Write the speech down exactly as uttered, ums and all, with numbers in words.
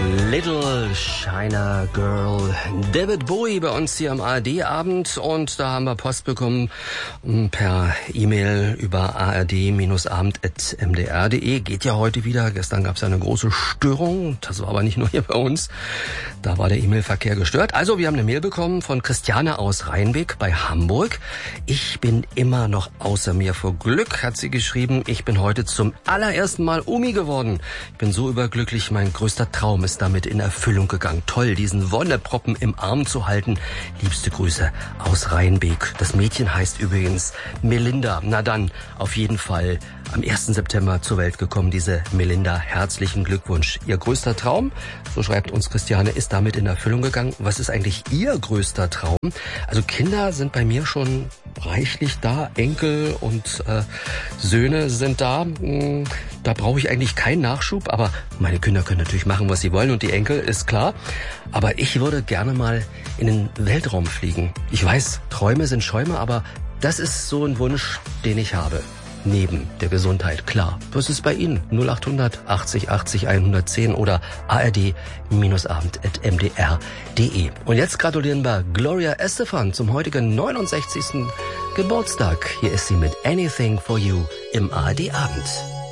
Little China Girl, David Bowie bei uns hier am A R D-Abend, und da haben wir Post bekommen per E-Mail über a r d abend at m d r punkt d e. Geht ja heute wieder. Gestern gab es ja eine große Störung. Das war aber nicht nur hier bei uns. Da war der E-Mail-Verkehr gestört. Also, wir haben eine Mail bekommen von Christiane aus Rheinbeck bei Hamburg. Ich bin immer noch außer mir vor Glück, hat sie geschrieben. Ich bin heute zum allerersten Mal Omi geworden. Ich bin so überglücklich. Mein größter Traum ist damit in Erfüllung gegangen. Toll, diesen Wonneproppen im Arm zu halten. Liebste Grüße aus Rheinbeck. Das Mädchen heißt übrigens Melinda. Na dann, auf jeden Fall am ersten September zur Welt gekommen, diese Melinda. Herzlichen Glückwunsch. Ihr größter Traum, so schreibt uns Christiane, ist damit in Erfüllung gegangen. Was ist eigentlich Ihr größter Traum? Also Kinder sind bei mir schon reichlich da. Enkel und äh, Söhne sind da. Da brauche ich eigentlich keinen Nachschub, aber meine Kinder können natürlich machen, was sie wollen, und die Enkel, ist klar. Aber ich würde gerne mal in den Weltraum fliegen. Ich weiß, Träume sind Schäume, aber das ist so ein Wunsch, den ich habe. Neben der Gesundheit, klar. Was ist bei Ihnen? null acht hundert achtzig achtzig hundertzehn oder a r d abend at m d r punkt d e. Und jetzt gratulieren wir Gloria Estefan zum heutigen neunundsechzigsten Geburtstag. Hier ist sie mit Anything for You im A R D-Abend.